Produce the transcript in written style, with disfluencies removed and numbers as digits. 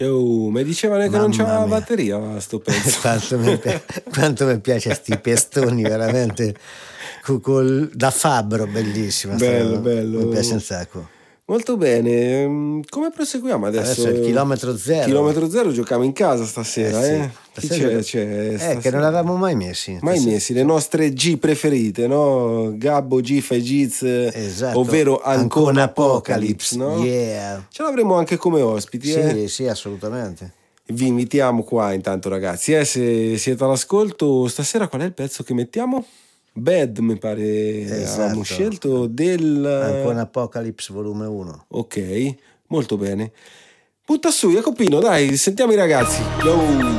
Oh, mi dicevano che non Mamma c'aveva mia. batteria sto pezzo. Quanto mi piace sti pestoni, veramente. Da fabbro, bellissima. Bello, Mi piace un bello. sacco. Molto bene. Come proseguiamo adesso? Adesso è il chilometro zero. Chilometro zero giochiamo in casa stasera, sì. Chi Stasera c'è? che non Stasera? l'avevamo mai messi. Mai messi le nostre G preferite, no? Gabbo, Gif e Giz, Esatto. ovvero Ancona Apocalypse, no? Yeah. Ce l'avremo anche come ospiti, Sì, assolutamente. Vi invitiamo qua intanto, ragazzi, se siete all'ascolto. Stasera qual è il pezzo che mettiamo? Bad, mi pare. Esatto. Abbiamo scelto del Ancona Apocalypse volume 1. Ok, molto bene. Butta su, Jacopino, dai, sentiamo i ragazzi. Yo!